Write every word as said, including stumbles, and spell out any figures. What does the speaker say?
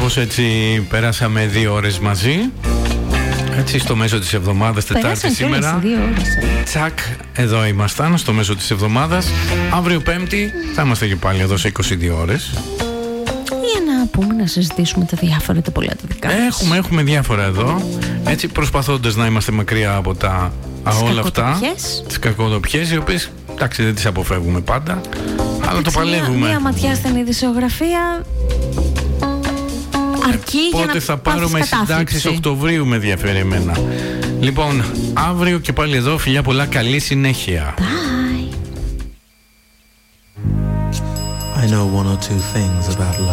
Κάπως έτσι πέρασαμε δύο ώρες μαζί. Έτσι στο μέσο της εβδομάδας, Τετάρτη σήμερα. Τσακ, εδώ ήμασταν στο μέσο της εβδομάδας. Αύριο Πέμπτη θα είμαστε και πάλι εδώ σε είκοσι δύο ώρες. Για να πούμε, να συζητήσουμε τα διάφορα, τα πολλά τα δικά μας. Έχουμε, έχουμε διάφορα εδώ. Έτσι προσπαθώντας να είμαστε μακριά από τα α, όλα αυτά. Τις κακοδοπιές, οι οποίες εντάξει δεν τις αποφεύγουμε πάντα. Αλλά το παλεύουμε. Μία ματιά στην ειδησιογραφία αρκεί ε, για πότε να θα πάρουμε συντάξεις Οκτωβρίου με ενδιαφέρει εμένα. Λοιπόν, αύριο και πάλι εδώ. Φιλιά πολλά, καλή συνέχεια. Bye. I know one or two things about love.